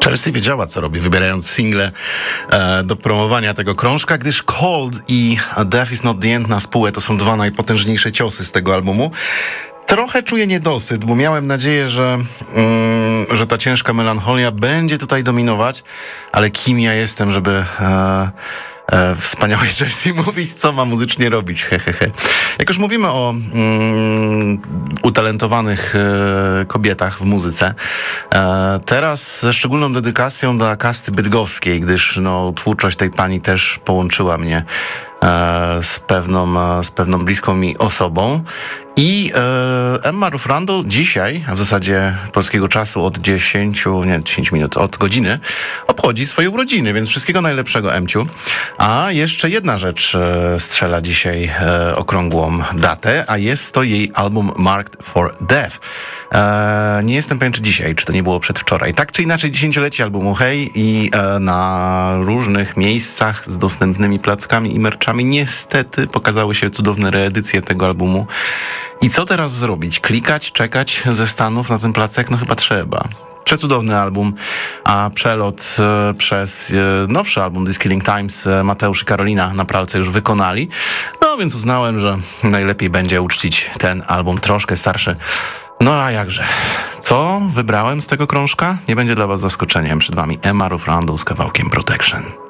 Chelsea wiedziała, co robi, wybierając single do promowania tego krążka, gdyż Cold i Death is not the end na spółę to są dwa najpotężniejsze ciosy z tego albumu. Trochę czuję niedosyt, bo miałem nadzieję, że ta ciężka melancholia będzie tutaj dominować, ale kim ja jestem, żeby wspaniałej Chelsea mówić, co ma muzycznie robić, hehehe. Jak już mówimy o utalentowanych kobietach w muzyce, teraz ze szczególną dedykacją dla Kasty Bydgowskiej, gdyż twórczość tej pani też połączyła mnie z pewną bliską mi osobą. I Emma Ruth Randall dzisiaj, a w zasadzie polskiego czasu od 10 minut, od godziny, obchodzi swoje urodziny, więc wszystkiego najlepszego, Emciu. A jeszcze jedna rzecz strzela dzisiaj okrągłą datę, a jest to jej album Marked for Death. Nie jestem pewien, czy dzisiaj, czy to nie było przedwczoraj. Tak czy inaczej, 10-lecie albumu Hej i na różnych miejscach z dostępnymi plackami i merczami niestety pokazały się cudowne reedycje tego albumu. I co teraz zrobić? Klikać, czekać ze Stanów na ten placek? No chyba trzeba. Przecudowny album, a przelot przez nowszy album This Killing Times Mateusz i Karolina na pralce już wykonali. No więc uznałem, że najlepiej będzie uczcić ten album troszkę starszy. No a jakże? Co wybrałem z tego krążka? Nie będzie dla was zaskoczeniem. Przed wami Emma Ruth Randall z kawałkiem Protection.